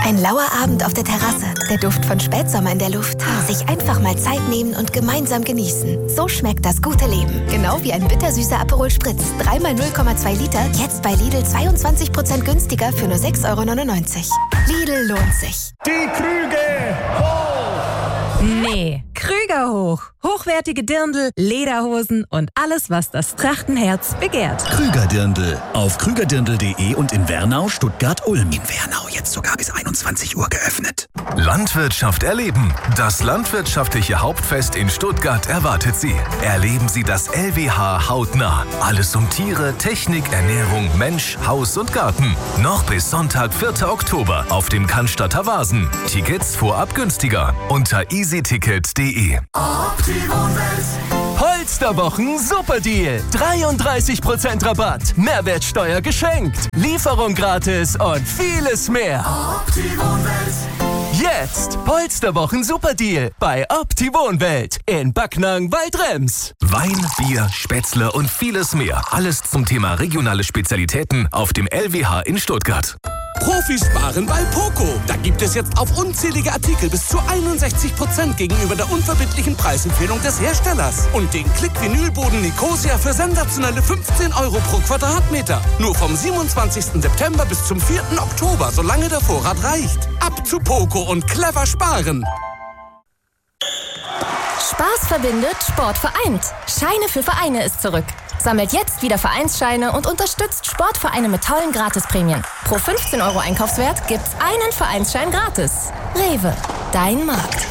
Ein lauer Abend auf der Terrasse, der Duft von Spätsommer in der Luft. Sich einfach mal Zeit nehmen und gemeinsam genießen. So schmeckt das gute Leben. Genau wie ein bittersüßer Aperol Spritz. 3x 0,2 Liter, jetzt bei Lidl 22% günstiger für nur 6,99 €. Lidl lohnt sich. Die Krüge hoch! Nee, Krüger hoch. Hochwertige Dirndl, Lederhosen und alles, was das Trachtenherz begehrt. Krüger-Dirndl. Auf krügerdirndl.de und in Wernau, Stuttgart, Ulm. In Wernau jetzt sogar bis 21 Uhr geöffnet. Landwirtschaft erleben. Das landwirtschaftliche Hauptfest in Stuttgart erwartet Sie. Erleben Sie das LWH hautnah. Alles um Tiere, Technik, Ernährung, Mensch, Haus und Garten. Noch bis Sonntag, 4. Oktober auf dem Cannstatter Vasen. Tickets vorab günstiger unter easyticket.de. Polsterwochen Superdeal. 33% Rabatt. Mehrwertsteuer geschenkt. Lieferung gratis und vieles mehr. Jetzt Polsterwochen Superdeal bei Opti-Wohnwelt in Backnang-Waldrems. Wein, Bier, Spätzle und vieles mehr. Alles zum Thema regionale Spezialitäten auf dem LWH in Stuttgart. Profis sparen bei Poco. Da gibt es jetzt auf unzählige Artikel bis zu 61% gegenüber der unverbindlichen Preisempfehlung des Herstellers. Und den Klick-Vinylboden Nicosia für sensationelle 15 € pro Quadratmeter. Nur vom 27. September bis zum 4. Oktober, solange der Vorrat reicht. Ab zu Poco und clever sparen. Spaß verbindet, Sport vereint. Scheine für Vereine ist zurück. Sammelt jetzt wieder Vereinsscheine und unterstützt Sportvereine mit tollen Gratisprämien. Pro 15 € Einkaufswert gibt's einen Vereinsschein gratis. Rewe, dein Markt.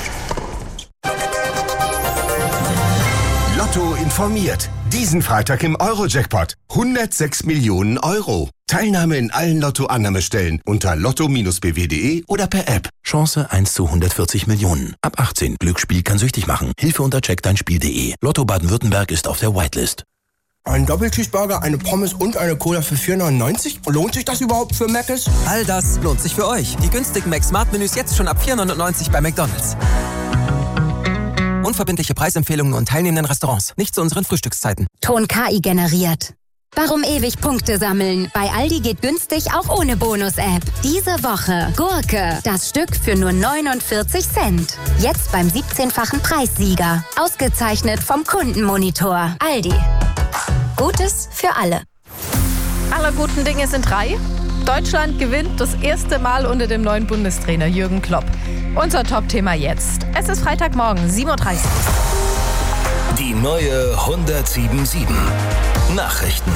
Lotto informiert. Diesen Freitag im Euro-Jackpot. 106 Millionen €. Teilnahme in allen Lotto-Annahmestellen unter lotto-bw.de oder per App. Chance 1 zu 140 Millionen. Ab 18. Glücksspiel kann süchtig machen. Hilfe unter checkdeinspiel.de. Lotto Baden-Württemberg ist auf der Whitelist. Ein Doppelcheeseburger, eine Pommes und eine Cola für 4,99 €? Lohnt sich das überhaupt für Mc's? All das lohnt sich für euch. Die günstigen Mac-Smart-Menüs jetzt schon ab 4,99 € bei McDonald's. Unverbindliche Preisempfehlungen und teilnehmenden Restaurants. Nicht zu unseren Frühstückszeiten. Ton KI generiert. Warum ewig Punkte sammeln? Bei Aldi geht günstig auch ohne Bonus-App. Diese Woche Gurke, das Stück für nur 49 Cent. Jetzt beim 17-fachen Preissieger. Ausgezeichnet vom Kundenmonitor. Aldi. Gutes für alle. Aller guten Dinge sind 3. Deutschland gewinnt das erste Mal unter dem neuen Bundestrainer Jürgen Klopp. Unser Top-Thema jetzt. Es ist Freitagmorgen, 7:30 Uhr. Die neue 107.7 Nachrichten.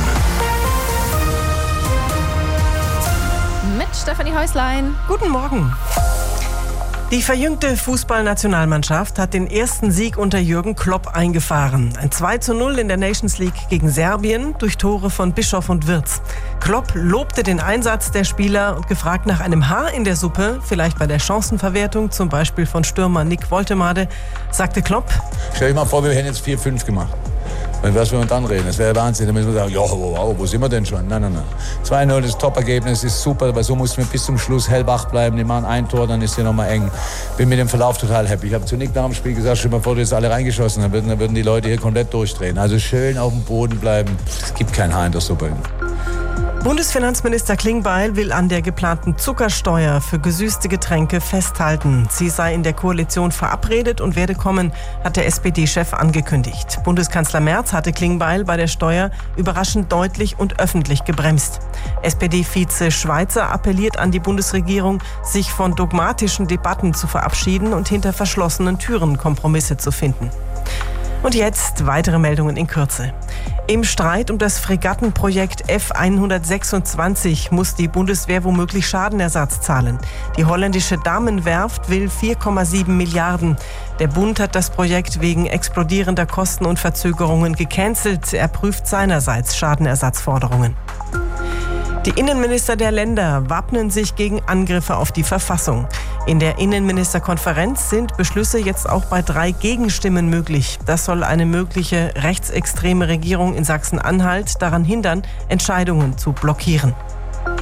Mit Stefanie Häuslein. Guten Morgen. Die verjüngte Fußballnationalmannschaft hat den ersten Sieg unter Jürgen Klopp eingefahren. Ein 2:0 in der Nations League gegen Serbien durch Tore von Bischoff und Wirtz. Klopp lobte den Einsatz der Spieler und gefragt nach einem Haar in der Suppe, vielleicht bei der Chancenverwertung, zum Beispiel von Stürmer Nick Woltemade, sagte Klopp: Stell dir mal vor, wir hätten jetzt 4-5 gemacht. Wenn was wir uns dann reden, das wäre Wahnsinn. Dann müssen wir sagen, ja, wow, wo sind wir denn schon? Nein. 2:0, das Top-Ergebnis ist super, aber so mussten wir bis zum Schluss hellwach bleiben. Die machen ein Tor, dann ist hier nochmal eng. Bin mit dem Verlauf total happy. Ich habe zu Nick nach dem Spiel gesagt, stell dir mal vor, du hättest alle reingeschossen, dann würden die Leute hier komplett durchdrehen. Also schön auf dem Boden bleiben. Es gibt kein Haar in der Suppe. Bundesfinanzminister Klingbeil will an der geplanten Zuckersteuer für gesüßte Getränke festhalten. Sie sei in der Koalition verabredet und werde kommen, hat der SPD-Chef angekündigt. Bundeskanzler Merz hatte Klingbeil bei der Steuer überraschend deutlich und öffentlich gebremst. SPD-Vize Schweizer appelliert an die Bundesregierung, sich von dogmatischen Debatten zu verabschieden und hinter verschlossenen Türen Kompromisse zu finden. Und jetzt weitere Meldungen in Kürze. Im Streit um das Fregattenprojekt F126 muss die Bundeswehr womöglich Schadenersatz zahlen. Die holländische Damenwerft will 4,7 Milliarden. Der Bund hat das Projekt wegen explodierender Kosten und Verzögerungen gecancelt. Er prüft seinerseits Schadenersatzforderungen. Die Innenminister der Länder wappnen sich gegen Angriffe auf die Verfassung. In der Innenministerkonferenz sind Beschlüsse jetzt auch bei 3 Gegenstimmen möglich. Das soll eine mögliche rechtsextreme Regierung in Sachsen-Anhalt daran hindern, Entscheidungen zu blockieren.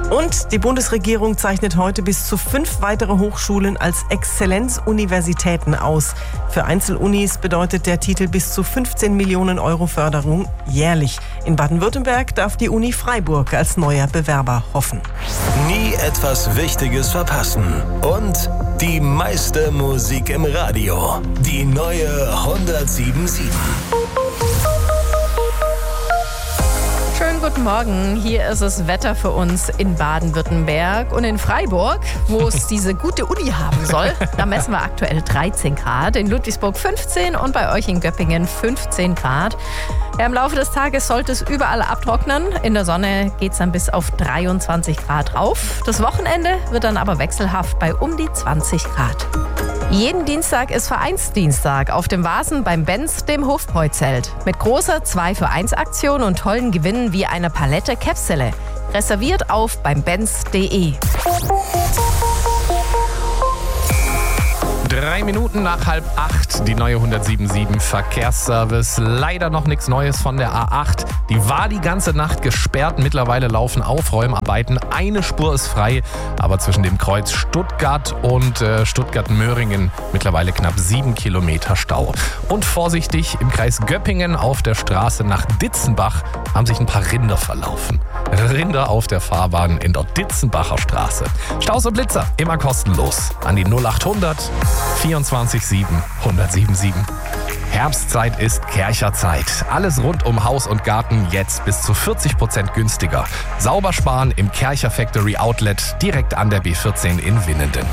Und die Bundesregierung zeichnet heute bis zu 5 weitere Hochschulen als Exzellenzuniversitäten aus. Für Einzelunis bedeutet der Titel bis zu 15 Millionen Euro Förderung jährlich. In Baden-Württemberg darf die Uni Freiburg als neuer Bewerber hoffen. Nie etwas Wichtiges verpassen. Und die meiste Musik im Radio. Die neue 107.7. Schönen guten Morgen. Hier ist das Wetter für uns in Baden-Württemberg und in Freiburg, wo es diese gute Uni haben soll. Da messen wir aktuell 13 Grad, in Ludwigsburg 15 und bei euch in Göppingen 15 Grad. Ja, im Laufe des Tages sollte es überall abtrocknen. In der Sonne geht es dann bis auf 23 Grad rauf. Das Wochenende wird dann aber wechselhaft bei um die 20 Grad. Jeden Dienstag ist Vereinsdienstag auf dem Vasen beim Benz, dem Hofbräuzelt. Mit großer 2-für-1-Aktion und tollen Gewinnen wie eine Palette Käpsele. Reserviert auf beim benz.de. 3 Minuten nach 7:30, die neue 107.7 Verkehrsservice. Leider noch nichts Neues von der A8. Die war die ganze Nacht gesperrt. Mittlerweile laufen Aufräumarbeiten. Eine Spur ist frei, aber zwischen dem Kreuz Stuttgart und Stuttgart-Möhringen mittlerweile knapp 7 Kilometer Stau. Und vorsichtig, im Kreis Göppingen auf der Straße nach Ditzenbach haben sich ein paar Rinder verlaufen. Rinder auf der Fahrbahn in der Ditzenbacher Straße. Staus und Blitzer, immer kostenlos. An die 0800 24 7 107.7. Herbstzeit ist Kercherzeit. Alles rund um Haus und Garten jetzt bis zu 40% günstiger. Sauber sparen im Kercher Factory Outlet direkt an der B14 in Winnenden.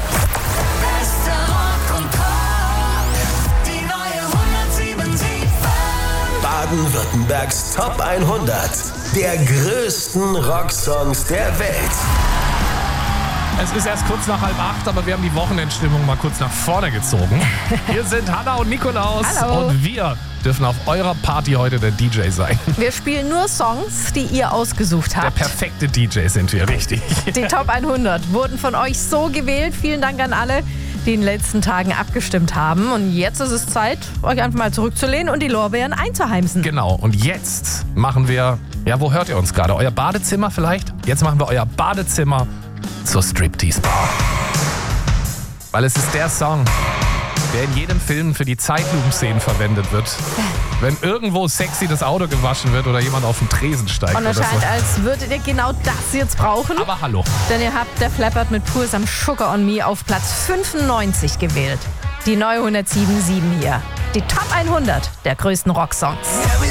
Baden-Württembergs Top 100 der größten Rocksongs der Welt. Es ist erst kurz nach 7:30, aber wir haben die Wochenendstimmung mal kurz nach vorne gezogen. Hier sind Hanna und Nikolaus. Hallo. Und wir dürfen auf eurer Party heute der DJ sein. Wir spielen nur Songs, die ihr ausgesucht habt. Der perfekte DJ sind wir, richtig. Die Top 100 wurden von euch so gewählt. Vielen Dank an alle, die in den letzten Tagen abgestimmt haben. Und jetzt ist es Zeit, euch einfach mal zurückzulehnen und die Lorbeeren einzuheimsen. Genau, und jetzt machen wir, ja, wo hört ihr uns gerade? Euer Badezimmer vielleicht? Jetzt machen wir euer Badezimmer zur Striptease-Bar. Weil es ist der Song, der in jedem Film für die Zeitlupenszenen verwendet wird. Wenn irgendwo sexy das Auto gewaschen wird oder jemand auf den Tresen steigt. Und es oder scheint, so. als würdet ihr genau das jetzt brauchen. Aber hallo. Denn ihr habt der Flappert mit Pur Some Sugar on Me auf Platz 95 gewählt. Die neue 107.7 hier. Die Top 100 der größten Rocksongs. Every